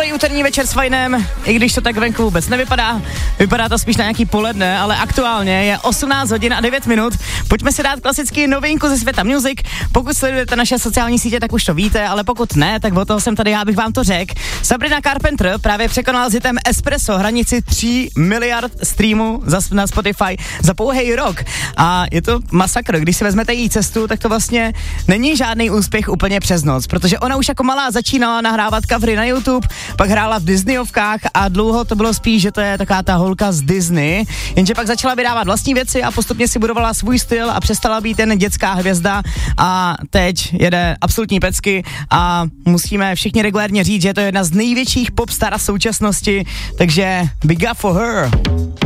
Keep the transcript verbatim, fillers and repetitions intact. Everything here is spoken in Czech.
Skvělý úterní večer s Fajnem, i když to tak venku vůbec nevypadá. Vypadá to spíš na nějaký poledne, ale aktuálně je osmnáct hodin a devět minut. Pojďme si dát klasický novinku ze světa music. Pokud sledujete naše sociální sítě, tak už to víte, ale pokud ne, tak o toho jsem tady, já bych vám to řekl. Sabrina Carpenter právě překonala s hitem Espresso hranici tří miliard streamů na Spotify za pouhej rok. A je to masakr. Když si vezmete její cestu, tak to vlastně není žádný úspěch úplně přes noc, protože ona už jako malá začínala nahrávat covery na YouTube, pak hrála v Disneyovkách a dlouho to bylo spíš, že to je taková ta holka z Disney, jenže pak začala vydávat vlastní věci a postupně si budovala svůj styl a přestala být jen dětská hvězda a teď jede absolutní pecky a musíme všichni regulérně říct, že je to jedna z největších popstar současnosti, takže big up for her.